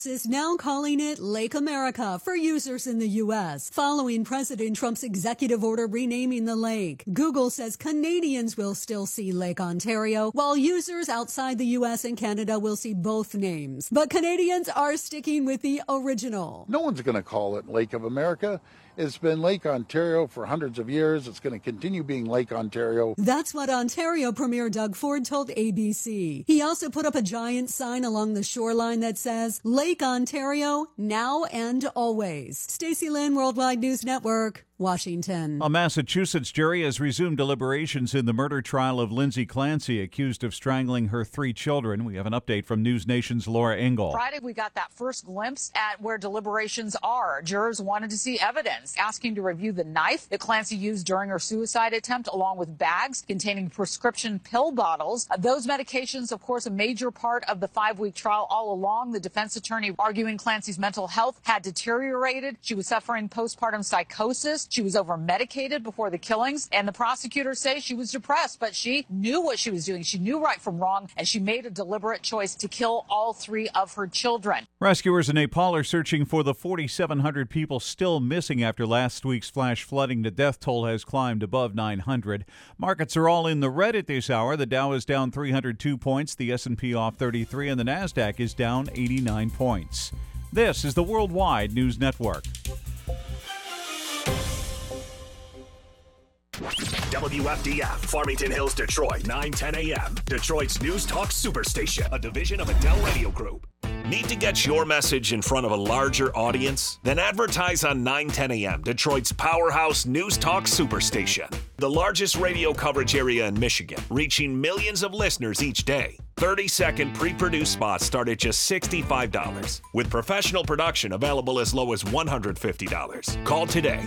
is now calling it Lake America for users in the U.S. following President Trump's executive order renaming the lake. Google says Canadians will still see Lake Ontario, while users outside the U.S. and Canada will see both names. But Canadians are sticking with the original. No one's going to call it Lake of America. It's been Lake Ontario for hundreds of years. It's going to continue being Lake Ontario. That's what Ontario Premier Doug Ford told ABC. He also put up a giant sign along the shoreline that says, Lake Ontario, now and always. Stacey Lynn, Worldwide News Network, Washington. A Massachusetts jury has resumed deliberations in the murder trial of Lindsay Clancy, accused of strangling her 3 children. We have an update from News Nation's Laura Engel. Friday, we got that first glimpse at where deliberations are. Jurors wanted to see evidence, asking to review the knife that Clancy used during her suicide attempt, along with bags containing prescription pill bottles. Those medications, of course, a major part of the 5-week trial all along. The defense attorney arguing Clancy's mental health had deteriorated. She was suffering postpartum psychosis. She was over-medicated before the killings, and the prosecutors say she was depressed, but she knew what she was doing. She knew right from wrong, and she made a deliberate choice to kill all 3 of her children. Rescuers in Nepal are searching for the 4,700 people still missing after last week's flash flooding. The death toll has climbed above 900. Markets are all in the red at this hour. The Dow is down 302 points, the S&P off 33, and the Nasdaq is down 89 points. This is the Worldwide News Network. WFDF, Farmington Hills, Detroit, 9:10 a.m. Detroit's News Talk Superstation, a division of Adele Radio Group. Need to get your message in front of a larger audience? Then advertise on 9:10 a.m., Detroit's powerhouse News Talk Superstation. The largest radio coverage area in Michigan, reaching millions of listeners each day. 30-second pre-produced spots start at just $65, with professional production available as low as $150. Call today,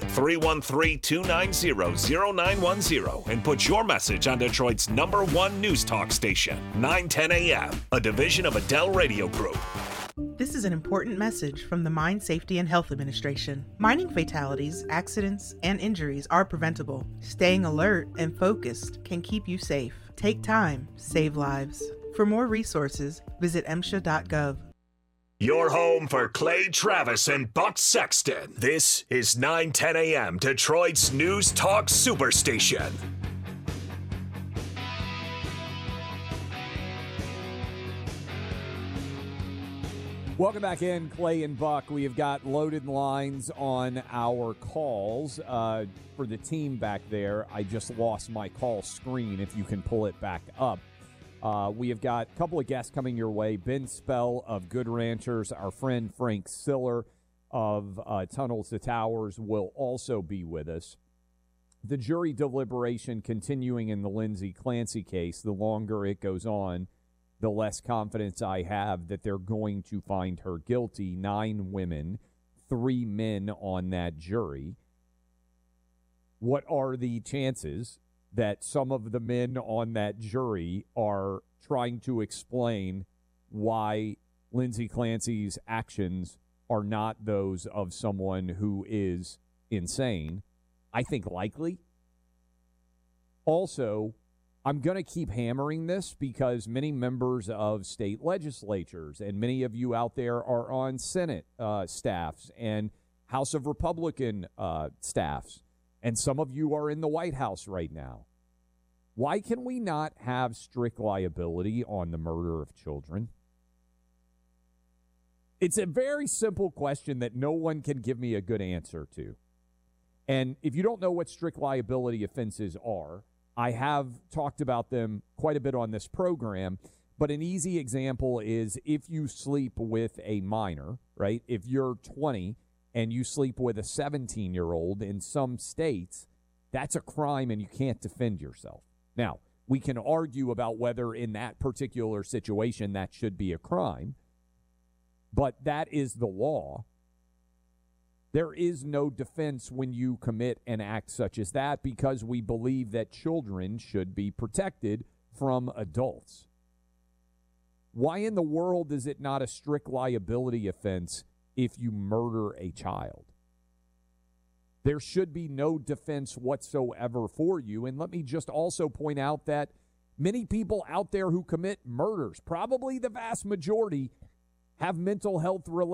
313-290-0910, and put your message on Detroit's #1 News Talk station, 9:10 a.m., a division of Adele Radio Group. This is an important message from the Mine Safety and Health Administration. Mining fatalities, accidents, and injuries are preventable. Staying alert and focused can keep you safe. Take time, save lives. For more resources, visit MSHA.gov. Your home for Clay Travis and Buck Sexton. This is 9:10 a.m. Detroit's News Talk Superstation. Welcome back in, Clay and Buck. We have got loaded lines on our calls for the team back there. I just lost my call screen, if you can pull it back up. We have got a couple of guests coming your way. Ben Spell of Good Ranchers, our friend Frank Siller of Tunnels to Towers will also be with us. The jury deliberation continuing in the Lindsay Clancy case. The longer it goes on, the less confidence I have that they're going to find her guilty. 9 women, 3 men on that jury. What are the chances that some of the men on that jury are trying to explain why Lindsay Clancy's actions are not those of someone who is insane? I think likely. Also, I'm going to keep hammering this because many members of state legislatures and many of you out there are on Senate staffs and House of Republican staffs, and some of you are in the White House right now. Why can we not have strict liability on the murder of children? It's a very simple question that no one can give me a good answer to. And if you don't know what strict liability offenses are, I have talked about them quite a bit on this program, but an easy example is if you sleep with a minor, right? If you're 20 and you sleep with a 17-year-old in some states, that's a crime and you can't defend yourself. Now, we can argue about whether in that particular situation that should be a crime, but that is the law. There is no defense when you commit an act such as that because we believe that children should be protected from adults. Why in the world is it not a strict liability offense if you murder a child? There should be no defense whatsoever for you. And let me just also point out that many people out there who commit murders, probably the vast majority, have mental health related